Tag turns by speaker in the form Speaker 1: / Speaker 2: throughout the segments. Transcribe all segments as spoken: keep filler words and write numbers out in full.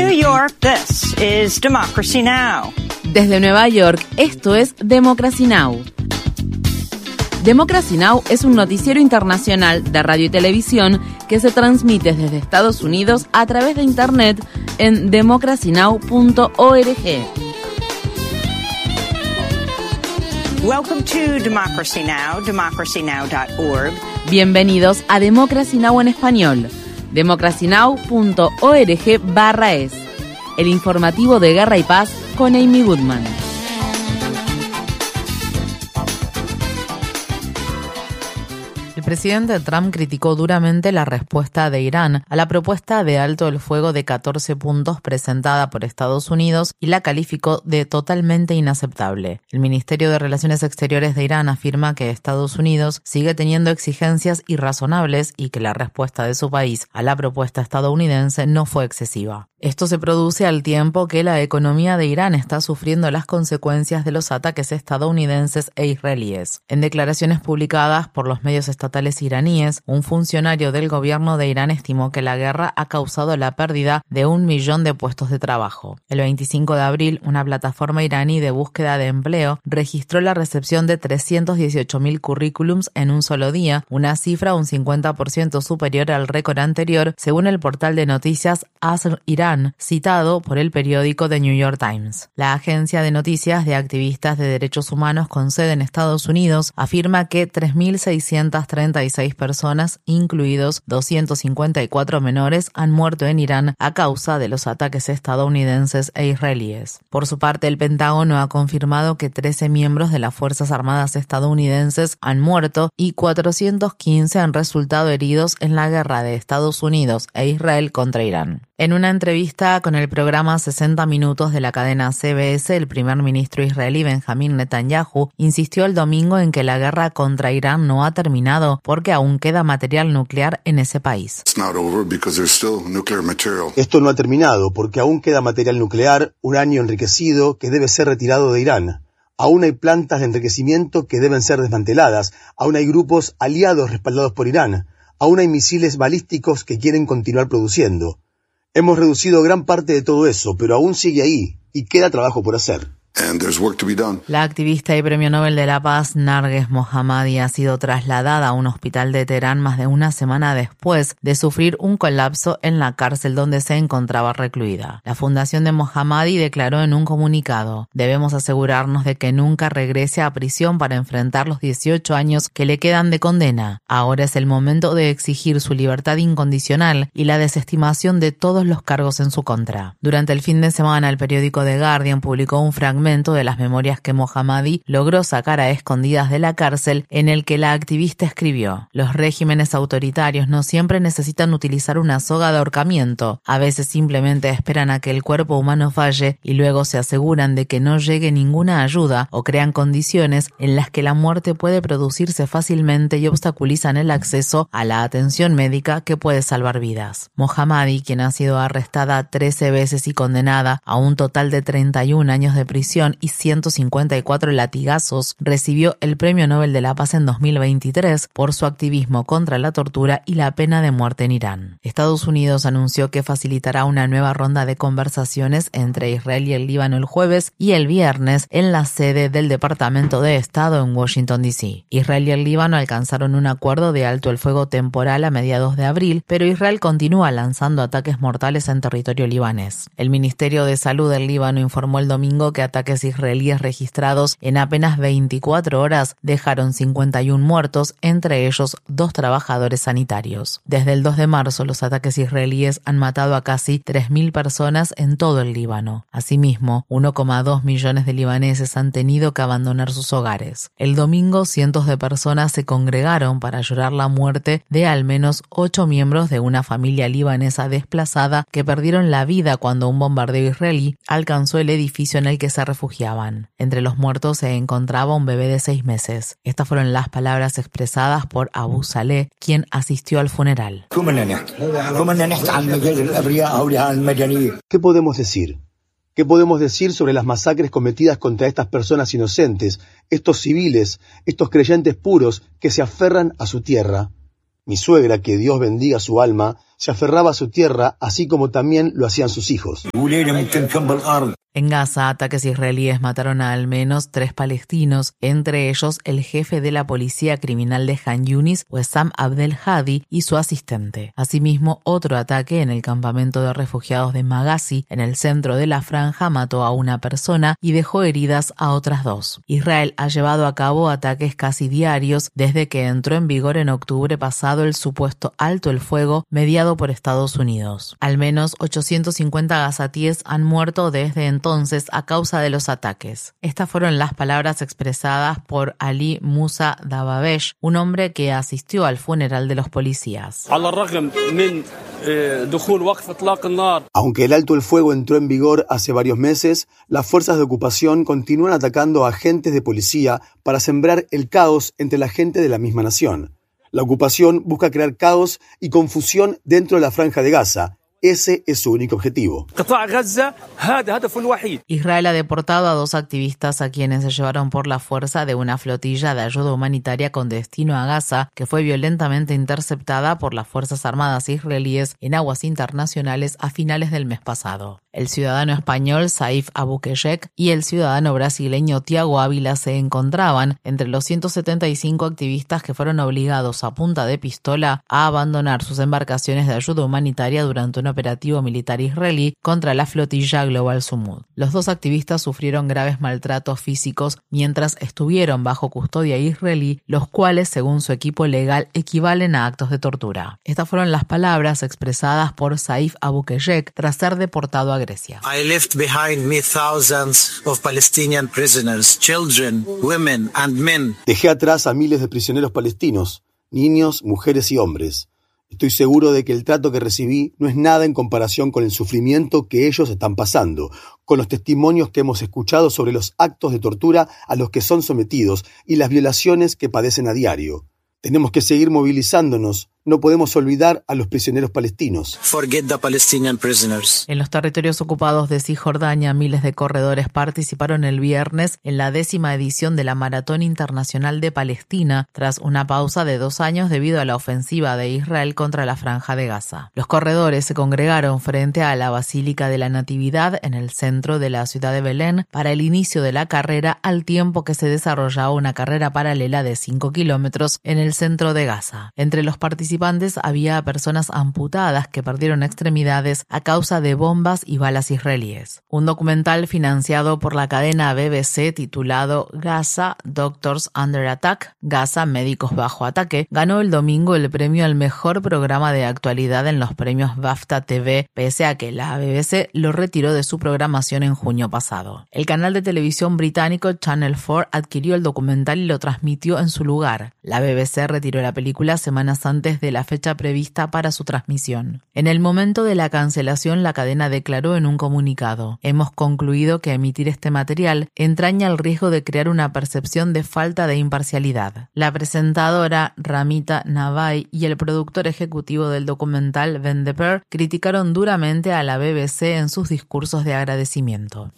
Speaker 1: New York, this is Democracy Now!
Speaker 2: Desde Nueva York, esto es Democracy Now! Democracy Now! Es un noticiero internacional de radio y televisión que se transmite desde Estados Unidos a través de Internet en democracy now punto org.
Speaker 1: Welcome to Democracy Now!, democracy now dot org.
Speaker 2: Bienvenidos a Democracy Now! En español, democracy now punto org barra es, el informativo de Guerra y Paz con Amy Goodman. El presidente Trump criticó duramente la respuesta de Irán a la propuesta de alto el fuego de catorce puntos presentada por Estados Unidos y la calificó de totalmente inaceptable. El Ministerio de Relaciones Exteriores de Irán afirma que Estados Unidos sigue teniendo exigencias irrazonables y que la respuesta de su país a la propuesta estadounidense no fue excesiva. Esto se produce al tiempo que la economía de Irán está sufriendo las consecuencias de los ataques estadounidenses e israelíes. En declaraciones publicadas por los medios estatales iraníes, un funcionario del gobierno de Irán estimó que la guerra ha causado la pérdida de un millón de puestos de trabajo. El veinticinco de abril, una plataforma iraní de búsqueda de empleo registró la recepción de trescientos dieciocho mil currículums en un solo día, una cifra un cincuenta por ciento superior al récord anterior, según el portal de noticias Asr Irán, citado por el periódico The New York Times. La agencia de noticias de activistas de derechos humanos con sede en Estados Unidos afirma que tres mil seiscientas treinta y seis personas, incluidos doscientos cincuenta y cuatro menores, han muerto en Irán a causa de los ataques estadounidenses e israelíes. Por su parte, el Pentágono ha confirmado que trece miembros de las Fuerzas Armadas estadounidenses han muerto y cuatrocientos quince han resultado heridos en la guerra de Estados Unidos e Israel contra Irán. En una entrevista con el programa sesenta minutos de la cadena C B S, el primer ministro israelí Benjamín Netanyahu insistió el domingo en que la guerra contra Irán no ha terminado porque aún queda material nuclear en ese país.
Speaker 3: Esto no ha terminado porque aún queda material nuclear, uranio enriquecido que debe ser retirado de Irán. Aún hay plantas de enriquecimiento que deben ser desmanteladas. Aún hay grupos aliados respaldados por Irán. Aún hay misiles balísticos que quieren continuar produciendo. Hemos reducido gran parte de todo eso, pero aún sigue ahí y queda trabajo por hacer.
Speaker 2: La activista y premio Nobel de la Paz Narges Mohammadi ha sido trasladada a un hospital de Teherán más de una semana después de sufrir un colapso en la cárcel donde se encontraba recluida. La fundación de Mohammadi declaró en un comunicado: debemos asegurarnos de que nunca regrese a prisión para enfrentar los dieciocho años que le quedan de condena. Ahora es el momento de exigir su libertad incondicional y la desestimación de todos los cargos en su contra. Durante el fin de semana, el periódico The Guardian publicó un fragmento de las memorias que Mohammadi logró sacar a escondidas de la cárcel, en el que la activista escribió: los regímenes autoritarios no siempre necesitan utilizar una soga de ahorcamiento, a veces simplemente esperan a que el cuerpo humano falle y luego se aseguran de que no llegue ninguna ayuda o crean condiciones en las que la muerte puede producirse fácilmente y obstaculizan el acceso a la atención médica que puede salvar vidas. Mohammadi, quien ha sido arrestada trece veces y condenada a un total de treinta y un años de prisión y ciento cincuenta y cuatro latigazos, recibió el Premio Nobel de la Paz en dos mil veintitrés por su activismo contra la tortura y la pena de muerte en Irán. Estados Unidos anunció que facilitará una nueva ronda de conversaciones entre Israel y el Líbano el jueves y el viernes en la sede del Departamento de Estado en Washington, D C Israel y el Líbano alcanzaron un acuerdo de alto el fuego temporal a mediados de abril, pero Israel continúa lanzando ataques mortales en territorio libanés. El Ministerio de Salud del Líbano informó el domingo que ataques israelíes registrados en apenas veinticuatro horas dejaron cincuenta y uno muertos, entre ellos dos trabajadores sanitarios. Desde el dos de marzo, los ataques israelíes han matado a casi tres mil personas en todo el Líbano. Asimismo, uno coma dos millones de libaneses han tenido que abandonar sus hogares. El domingo, cientos de personas se congregaron para llorar la muerte de al menos ocho miembros de una familia libanesa desplazada que perdieron la vida cuando un bombardeo israelí alcanzó el edificio en el que se refugiaban. Entre los muertos se encontraba un bebé de seis meses. Estas fueron las palabras expresadas por Abu Saleh, quien asistió al funeral.
Speaker 3: ¿Qué podemos decir? ¿Qué podemos decir sobre las masacres cometidas contra estas personas inocentes, estos civiles, estos creyentes puros que se aferran a su tierra? Mi suegra, que Dios bendiga su alma, se aferraba a su tierra, así como también lo hacían sus hijos.
Speaker 2: En Gaza, ataques israelíes mataron a al menos tres palestinos, entre ellos el jefe de la policía criminal de Han Yunis, Wessam Abdel Hadi, y su asistente. Asimismo, otro ataque en el campamento de refugiados de Maghazi, en el centro de la franja, mató a una persona y dejó heridas a otras dos. Israel ha llevado a cabo ataques casi diarios desde que entró en vigor en octubre pasado el supuesto alto el fuego mediado por Estados Unidos. Al menos ochocientos cincuenta gazatíes han muerto desde entonces a causa de los ataques. Estas fueron las palabras expresadas por Ali Musa Dababesh, un hombre que asistió al funeral de los policías.
Speaker 3: Aunque el alto el fuego entró en vigor hace varios meses, las fuerzas de ocupación continúan atacando a agentes de policía para sembrar el caos entre la gente de la misma nación. La ocupación busca crear caos y confusión dentro de la franja de Gaza. Ese es su único objetivo.
Speaker 2: Israel ha deportado a dos activistas a quienes se llevaron por la fuerza de una flotilla de ayuda humanitaria con destino a Gaza, que fue violentamente interceptada por las Fuerzas Armadas israelíes en aguas internacionales a finales del mes pasado. El ciudadano español Saif Abukeshek y el ciudadano brasileño Tiago Ávila se encontraban entre los ciento setenta y cinco activistas que fueron obligados a punta de pistola a abandonar sus embarcaciones de ayuda humanitaria durante un operativo militar israelí contra la flotilla Global Sumud. Los dos activistas sufrieron graves maltratos físicos mientras estuvieron bajo custodia israelí, los cuales, según su equipo legal, equivalen a actos de tortura. Estas fueron las palabras expresadas por Saif Abukeshek tras ser deportado a Grecia.
Speaker 4: I left behind me thousands of Palestinian prisoners, children, women and men.
Speaker 3: Dejé atrás a miles de prisioneros palestinos, niños, mujeres y hombres. Estoy seguro de que el trato que recibí no es nada en comparación con el sufrimiento que ellos están pasando, con los testimonios que hemos escuchado sobre los actos de tortura a los que son sometidos y las violaciones que padecen a diario. Tenemos que seguir movilizándonos. No podemos olvidar a los prisioneros palestinos.
Speaker 4: Forget the Palestinian prisoners.
Speaker 2: En los territorios ocupados de Cisjordania, miles de corredores participaron el viernes en la décima edición de la Maratón Internacional de Palestina, tras una pausa de dos años debido a la ofensiva de Israel contra la Franja de Gaza. Los corredores se congregaron frente a la Basílica de la Natividad en el centro de la ciudad de Belén para el inicio de la carrera, al tiempo que se desarrollaba una carrera paralela de cinco kilómetros en el centro de Gaza. Entre los participantes había personas amputadas que perdieron extremidades a causa de bombas y balas israelíes. Un documental financiado por la cadena B B C titulado Gaza, Doctors Under Attack, Gaza, Médicos Bajo Ataque, ganó el domingo el premio al mejor programa de actualidad en los premios BAFTA T V, pese a que la B B C lo retiró de su programación en junio pasado. El canal de televisión británico Channel cuatro adquirió el documental y lo transmitió en su lugar. La B B C retiró la película semanas antes de la fecha prevista para su transmisión. En el momento de la cancelación, la cadena declaró en un comunicado: hemos concluido que emitir este material entraña el riesgo de crear una percepción de falta de imparcialidad. La presentadora Ramita Navai y el productor ejecutivo del documental Ben DePer criticaron duramente a la B B C en sus discursos de agradecimiento.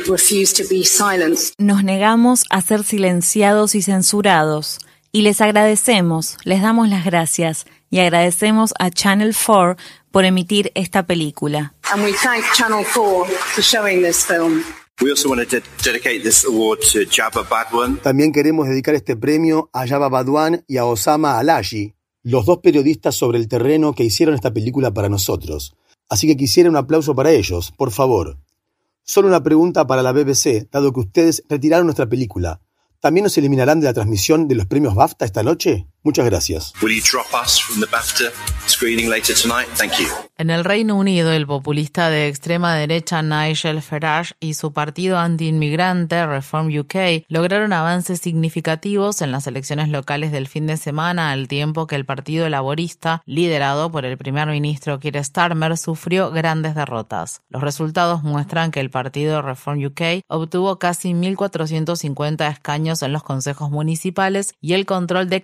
Speaker 5: Nos negamos a ser silenciados y censurados. Y les agradecemos, les damos las gracias y agradecemos a Channel cuatro por emitir esta película.
Speaker 6: And we thank Channel four for showing this film.
Speaker 7: We also want to de- dedicate this award to Jabba Badwan.
Speaker 3: También queremos dedicar este premio a Jabba Badwan y a Osama Alaji, los dos periodistas sobre el terreno que hicieron esta película para nosotros. Así que quisiera un aplauso para ellos, por favor. Solo una pregunta para la B B C, dado que ustedes retiraron nuestra película. ¿También nos eliminarán de la transmisión de los premios BAFTA esta noche? Muchas gracias.
Speaker 7: Will you drop us from the BAFTA screening later tonight? Thank you.
Speaker 2: En el Reino Unido, el populista de extrema derecha Nigel Farage y su partido antiinmigrante Reform U K lograron avances significativos en las elecciones locales del fin de semana, al tiempo que el Partido Laborista, liderado por el primer ministro Keir Starmer, sufrió grandes derrotas. Los resultados muestran que el partido Reform U K obtuvo casi mil cuatrocientos cincuenta escaños en los consejos municipales y el control de catorce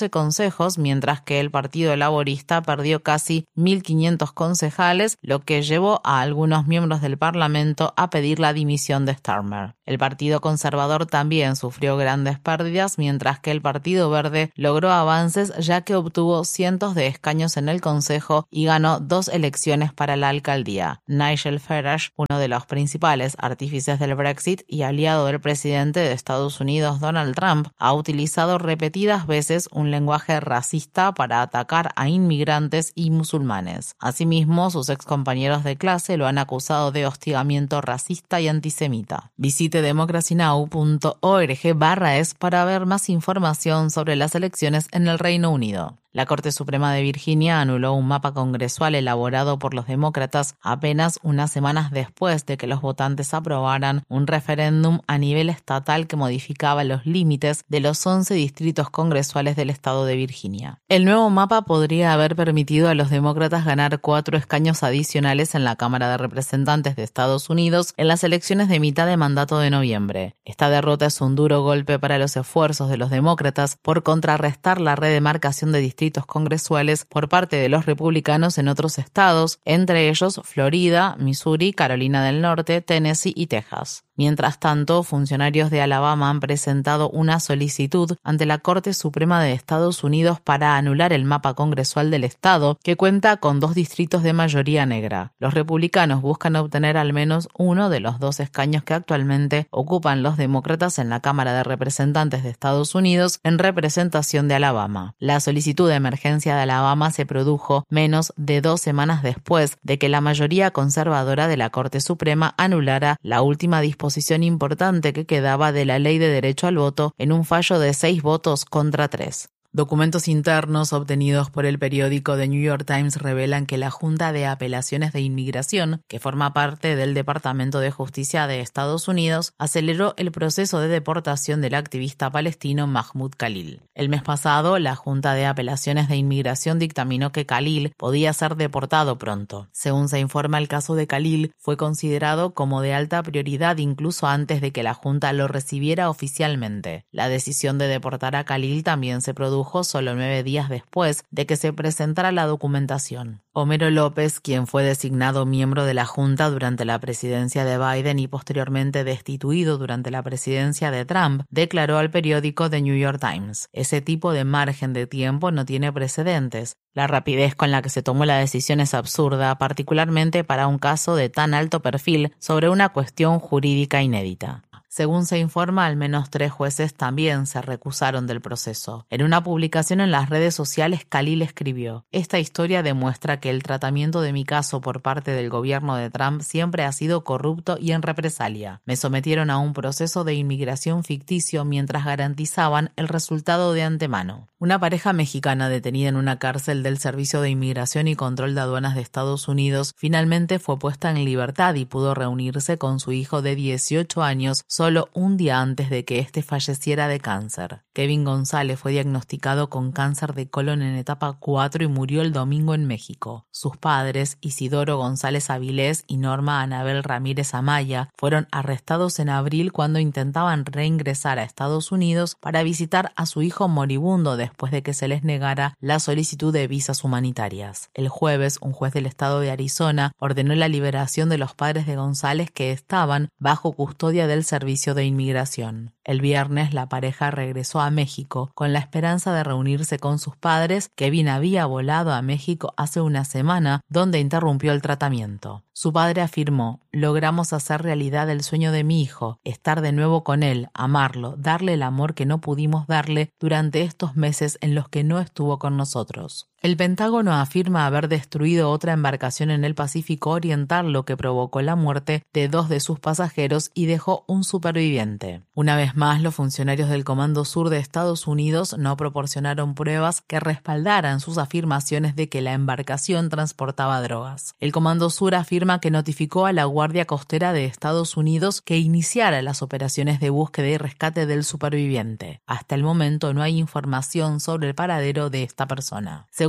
Speaker 2: doce consejos, mientras que el Partido Laborista perdió casi mil quinientos concejales, lo que llevó a algunos miembros del Parlamento a pedir la dimisión de Starmer. El Partido Conservador también sufrió grandes pérdidas, mientras que el Partido Verde logró avances ya que obtuvo cientos de escaños en el Consejo y ganó dos elecciones para la alcaldía. Nigel Farage, uno de los principales artífices del Brexit y aliado del presidente de Estados Unidos Donald Trump, ha utilizado repetidas veces un lenguaje racista para atacar a inmigrantes y musulmanes. Asimismo, sus excompañeros de clase lo han acusado de hostigamiento racista y antisemita. Visite democracy now punto org barra es para ver más información sobre las elecciones en el Reino Unido. La Corte Suprema de Virginia anuló un mapa congresual elaborado por los demócratas apenas unas semanas después de que los votantes aprobaran un referéndum a nivel estatal que modificaba los límites de los once distritos congresuales del estado de Virginia. El nuevo mapa podría haber permitido a los demócratas ganar cuatro escaños adicionales en la Cámara de Representantes de Estados Unidos en las elecciones de mitad de mandato de noviembre. Esta derrota es un duro golpe para los esfuerzos de los demócratas por contrarrestar la redemarcación de distritos congresuales por parte de los republicanos en otros estados, entre ellos Florida, Missouri, Carolina del Norte, Tennessee y Texas. Mientras tanto, funcionarios de Alabama han presentado una solicitud ante la Corte Suprema de Estados Unidos para anular el mapa congresual del estado, que cuenta con dos distritos de mayoría negra. Los republicanos buscan obtener al menos uno de los dos escaños que actualmente ocupan los demócratas en la Cámara de Representantes de Estados Unidos en representación de Alabama. La solicitud de emergencia de Alabama se produjo menos de dos semanas después de que la mayoría conservadora de la Corte Suprema anulara la última disposición posición importante que quedaba de la ley de derecho al voto en un fallo de seis votos contra tres. Documentos internos obtenidos por el periódico The New York Times revelan que la Junta de Apelaciones de Inmigración, que forma parte del Departamento de Justicia de Estados Unidos, aceleró el proceso de deportación del activista palestino Mahmoud Khalil. El mes pasado, la Junta de Apelaciones de Inmigración dictaminó que Khalil podía ser deportado pronto. Según se informa, el caso de Khalil fue considerado como de alta prioridad incluso antes de que la Junta lo recibiera oficialmente. La decisión de deportar a Khalil también se produjo solo nueve días después de que se presentara la documentación. Homero López, quien fue designado miembro de la Junta durante la presidencia de Biden y posteriormente destituido durante la presidencia de Trump, declaró al periódico The New York Times: "Ese tipo de margen de tiempo no tiene precedentes. La rapidez con la que se tomó la decisión es absurda, particularmente para un caso de tan alto perfil sobre una cuestión jurídica inédita". Según se informa, al menos tres jueces también se recusaron del proceso. En una publicación en las redes sociales, Khalil escribió: "Esta historia demuestra que el tratamiento de mi caso por parte del gobierno de Trump siempre ha sido corrupto y en represalia. Me sometieron a un proceso de inmigración ficticio mientras garantizaban el resultado de antemano". Una pareja mexicana detenida en una cárcel del Servicio de Inmigración y Control de Aduanas de Estados Unidos finalmente fue puesta en libertad y pudo reunirse con su hijo de dieciocho años solo un día antes de que éste falleciera de cáncer. Kevin González fue diagnosticado con cáncer de colon en etapa cuatro y murió el domingo en México. Sus padres, Isidoro González Avilés y Norma Anabel Ramírez Amaya, fueron arrestados en abril cuando intentaban reingresar a Estados Unidos para visitar a su hijo moribundo después de que se les negara la solicitud de visas humanitarias. El jueves, un juez del estado de Arizona ordenó la liberación de los padres de González que estaban bajo custodia del servicio de inmigración. El viernes, la pareja regresó a México con la esperanza de reunirse con sus padres. Kevin había volado a México hace una semana, donde interrumpió el tratamiento. Su padre afirmó: "Logramos hacer realidad el sueño de mi hijo, estar de nuevo con él, amarlo, darle el amor que no pudimos darle durante estos meses en los que no estuvo con nosotros". El Pentágono afirma haber destruido otra embarcación en el Pacífico Oriental, lo que provocó la muerte de dos de sus pasajeros y dejó un superviviente. Una vez más, los funcionarios del Comando Sur de Estados Unidos no proporcionaron pruebas que respaldaran sus afirmaciones de que la embarcación transportaba drogas. El Comando Sur afirma que notificó a la Guardia Costera de Estados Unidos que iniciara las operaciones de búsqueda y rescate del superviviente. Hasta el momento no hay información sobre el paradero de esta persona. Según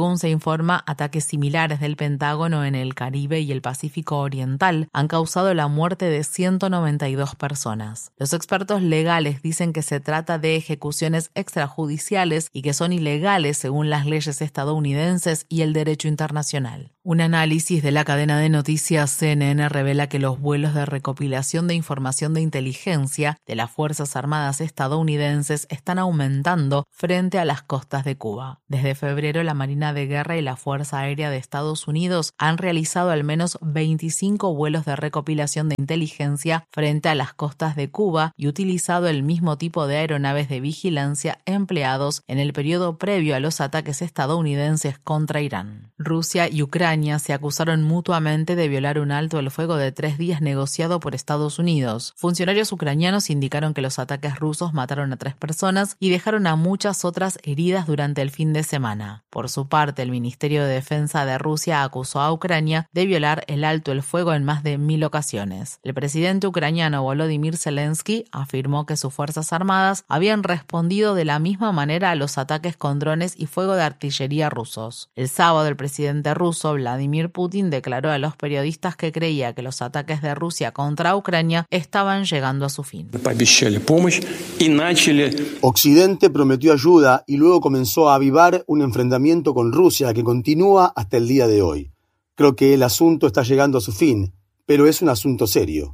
Speaker 2: Según se informa, ataques similares del Pentágono en el Caribe y el Pacífico Oriental han causado la muerte de ciento noventa y dos personas. Los expertos legales dicen que se trata de ejecuciones extrajudiciales y que son ilegales según las leyes estadounidenses y el derecho internacional. Un análisis de la cadena de noticias C N N revela que los vuelos de recopilación de información de inteligencia de las Fuerzas Armadas estadounidenses están aumentando frente a las costas de Cuba. Desde febrero, la Marina de Guerra y la Fuerza Aérea de Estados Unidos han realizado al menos veinticinco vuelos de recopilación de inteligencia frente a las costas de Cuba y utilizado el mismo tipo de aeronaves de vigilancia empleados en el periodo previo a los ataques estadounidenses contra Irán. Rusia y Ucrania se acusaron mutuamente de violar un alto el fuego de tres días negociado por Estados Unidos. Funcionarios ucranianos indicaron que los ataques rusos mataron a tres personas y dejaron a muchas otras heridas durante el fin de semana. Por su parte, el Ministerio de Defensa de Rusia acusó a Ucrania de violar el alto el fuego en más de mil ocasiones. El presidente ucraniano Volodymyr Zelensky afirmó que sus fuerzas armadas habían respondido de la misma manera a los ataques con drones y fuego de artillería rusos. El sábado, el presidente ruso Vladimir Putin declaró a los periodistas que creía que los ataques de Rusia contra Ucrania estaban llegando a su fin.
Speaker 3: Occidente prometió ayuda y luego comenzó a avivar un enfrentamiento con Rusia que continúa hasta el día de hoy. Creo que el asunto está llegando a su fin, pero es un asunto serio.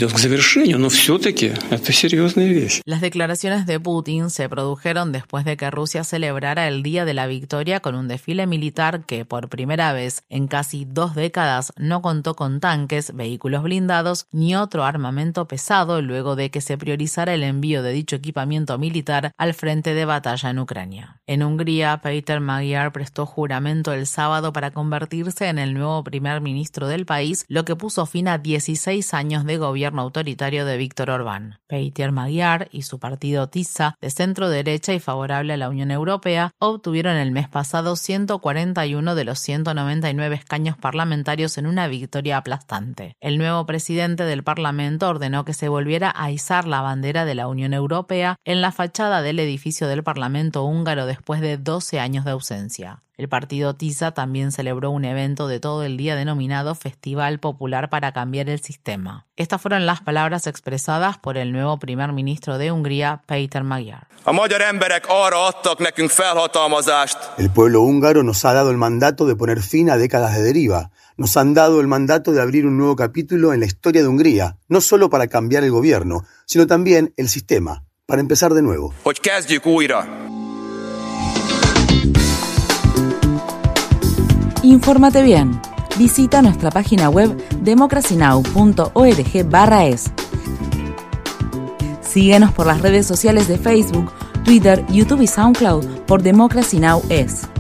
Speaker 2: Las declaraciones de Putin se produjeron después de que Rusia celebrara el Día de la Victoria con un desfile militar que, por primera vez en casi dos décadas, no contó con tanques, vehículos blindados ni otro armamento pesado, luego de que se priorizara el envío de dicho equipamiento militar al frente de batalla en Ucrania. En Hungría, Péter Magyar prestó juramento el sábado para convertirse en el nuevo primer ministro del país, lo que puso fin a dieciséis años de gobierno autoritario de Víktor Orbán. Péter Magyar y su partido TISA, de centro derecha y favorable a la Unión Europea, obtuvieron el mes pasado ciento cuarenta y uno de los ciento noventa y nueve escaños parlamentarios en una victoria aplastante. El nuevo presidente del Parlamento ordenó que se volviera a izar la bandera de la Unión Europea en la fachada del edificio del Parlamento húngaro después de doce años de ausencia. El partido TISA también celebró un evento de todo el día denominado Festival Popular para Cambiar el Sistema. Estas fueron las palabras expresadas por el nuevo primer ministro de Hungría, Péter Magyar.
Speaker 3: El pueblo húngaro nos ha dado el mandato de poner fin a décadas de deriva. Nos han dado el mandato de abrir un nuevo capítulo en la historia de Hungría, no solo para cambiar el gobierno, sino también el sistema, para empezar de nuevo.
Speaker 5: Infórmate bien. Visita nuestra página web democracy now punto org barra es. Síguenos por las redes sociales de Facebook, Twitter, YouTube y SoundCloud por Democracy Now! Es.